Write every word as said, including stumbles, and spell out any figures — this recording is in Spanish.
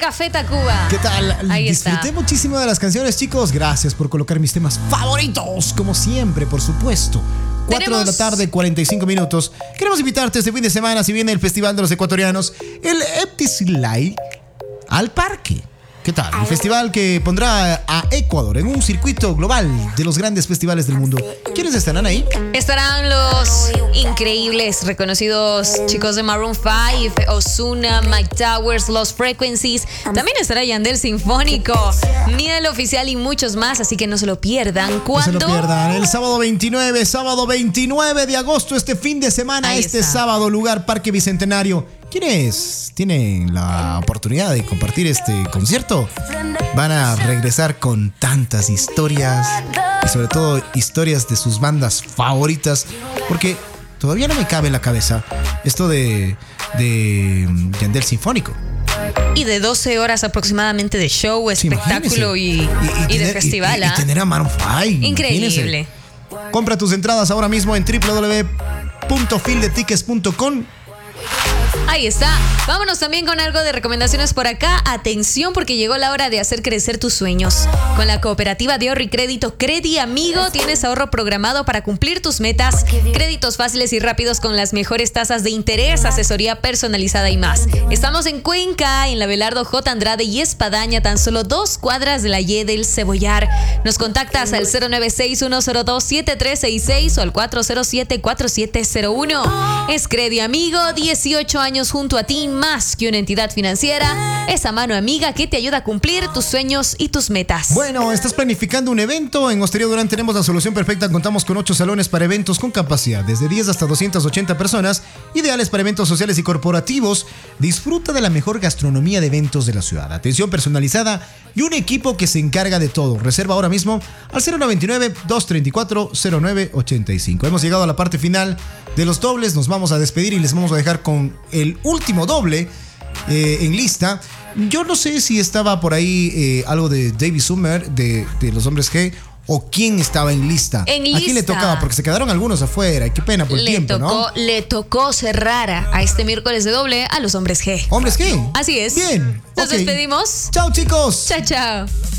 Café Tacuba. ¿Qué tal? Ahí Disfruté está. muchísimo de las canciones, chicos. Gracias por colocar mis temas favoritos, como siempre, por supuesto. cuatro Tenemos... de la tarde, cuarenta y cinco minutos. Queremos invitarte este fin de semana, si viene el Festival de los Ecuatorianos, el Eptisilay al Parque. ¿Qué tal? Un festival que pondrá a Ecuador en un circuito global de los grandes festivales del mundo. ¿Quiénes estarán ahí? Estarán los increíbles, reconocidos chicos de Maroon cinco, Ozuna, Mike Towers, Los Frequencies. También estará Yandel Sinfónico, Miel Oficial y muchos más, así que no se lo pierdan. ¿Cuándo? No se lo pierdan. El sábado veintinueve, sábado veintinueve de agosto, este fin de semana, Ahí este está. sábado, lugar Parque Bicentenario. ¿Quiénes tienen la oportunidad de compartir este concierto? Van a regresar con tantas historias y sobre todo historias de sus bandas favoritas, porque todavía no me cabe en la cabeza esto de, de Yandel Sinfónico. Y de doce horas aproximadamente de show, Sí, espectáculo y, imagínense. y, y de tener- festival. y- y ¿ah? tener a Maroon cinco. Increíble. Imagínense. Compra tus entradas ahora mismo en doble u doble u doble u punto fieldetickets punto com. Ahí está. Vámonos también con algo de recomendaciones por acá. Atención, porque llegó la hora de hacer crecer tus sueños. Con la cooperativa de ahorro y crédito Credi Amigo tienes ahorro programado para cumplir tus metas, créditos fáciles y rápidos con las mejores tasas de interés, asesoría personalizada y más. Estamos en Cuenca, en la Belardo J. Andrade y Espadaña, tan solo dos cuadras de la Y del Cebollar. Nos contactas al cero nueve seis, uno cero dos, siete tres seis seis o al cuatro cero siete, cuatro siete cero uno. Es Credi Amigo, dieciocho años junto a ti, más que una entidad financiera, esa mano amiga que te ayuda a cumplir tus sueños y tus metas. Bueno, ¿estás planificando un evento? En Hostería Durán tenemos la solución perfecta. Contamos con ocho salones para eventos con capacidad desde diez hasta doscientas ochenta personas, ideales para eventos sociales y corporativos. Disfruta de la mejor gastronomía de eventos de la ciudad, atención personalizada y un equipo que se encarga de todo. Reserva ahora mismo al cero nueve nueve, dos tres cuatro, cero nueve ocho cinco. Hemos llegado a la parte final de los dobles. Nos vamos a despedir y les vamos a dejar con el último doble eh, en lista. Yo no sé si estaba por ahí eh, algo de David Summer de, de Los Hombres G o quién estaba en lista. En ¿A quién le lista. tocaba? Porque se quedaron algunos afuera. Qué pena por el Le tiempo, tocó, ¿no? le tocó cerrar a este miércoles de doble a los Hombres G. Hombres G. Así es. Bien. Nos ok. despedimos. Chao, chicos. Chao, chao.